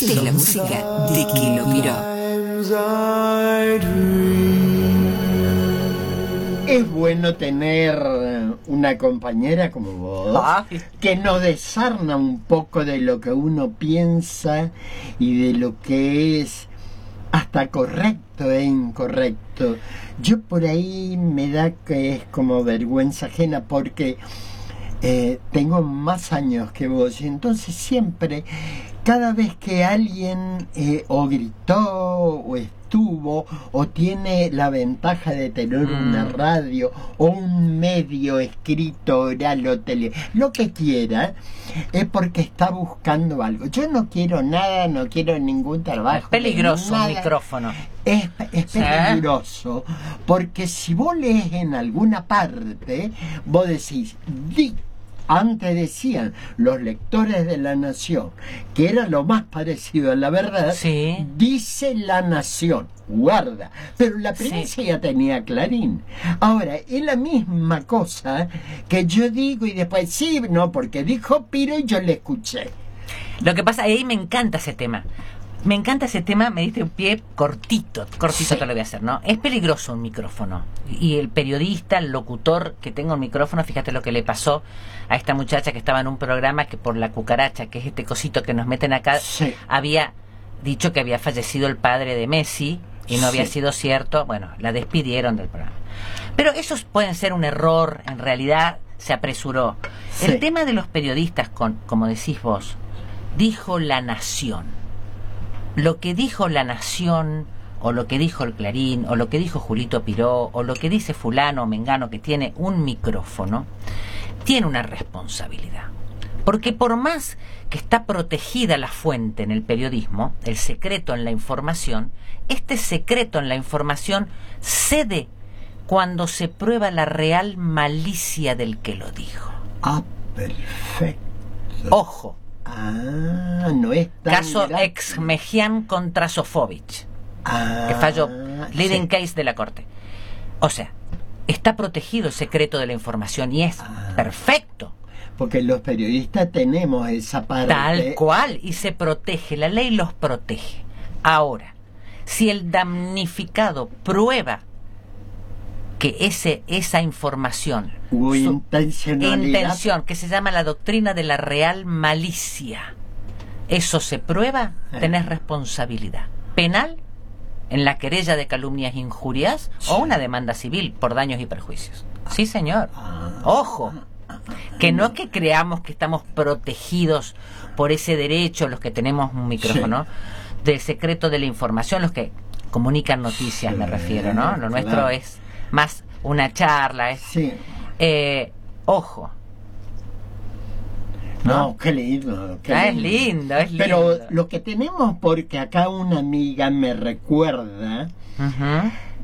Esta es la música de Kilo Miró. Es bueno tener una compañera como vos que nos desarna un poco de lo que uno piensa y de lo que es hasta correcto e incorrecto. Yo por ahí me da que es como vergüenza ajena porque tengo más años que vos y entonces siempre, cada vez que alguien o gritó o estuvo o tiene la ventaja de tener una radio o un medio escrito, oral o tele, lo que quiera, es porque está buscando algo. Yo no quiero nada, no quiero ningún trabajo. Es peligroso un micrófono. Es peligroso, porque si vos lees en alguna parte, vos decís, antes decían los lectores de La Nación, que era lo más parecido a la verdad, sí. Dice La Nación, guarda, pero la prensa ya tenía Clarín. Ahora, es la misma cosa que yo digo y después, sí, no, porque dijo Piro y yo le escuché. Lo que pasa, ahí me encanta ese tema. Me encanta ese tema, me diste un pie cortito sí. Te lo voy a hacer, ¿no? Es peligroso un micrófono. Y el periodista, el locutor que tenga un micrófono, fíjate lo que le pasó a esta muchacha que estaba en un programa que por la cucaracha, que es este cosito que nos meten acá, había dicho que había fallecido el padre de Messi y no había sido cierto. Bueno, la despidieron del programa. Pero esos pueden ser un error, en realidad se apresuró. El tema de los periodistas, como decís vos, dijo La Nación. Lo que dijo La Nación, o lo que dijo el Clarín, o lo que dijo Julito Piró, o lo que dice fulano o mengano que tiene un micrófono, tiene una responsabilidad. Porque por más que está protegida la fuente en el periodismo, el secreto en la información, este secreto en la información cede cuando se prueba la real malicia del que lo dijo. Ah, perfecto. Ojo. No es tan caso grave. Exmejian contra Sofovich, que falló, leading case de la corte. O sea, está protegido el secreto de la información y es perfecto. Porque los periodistas tenemos esa parte. Tal cual, y se protege, la ley los protege. Ahora, si el damnificado prueba que esa información hubo intención, que se llama la doctrina de la real malicia, eso se prueba, tenés responsabilidad penal en la querella de calumnias e injurias o una demanda civil por daños y perjuicios. Sí, señor. Ojo, que no que creamos que estamos protegidos por ese derecho, los que tenemos un micrófono, del secreto de la información, los que comunican noticias, me refiero, ¿no? Lo nuestro es más una charla, ojo. No, qué lindo. Es lindo. Pero lo que tenemos, porque acá una amiga me recuerda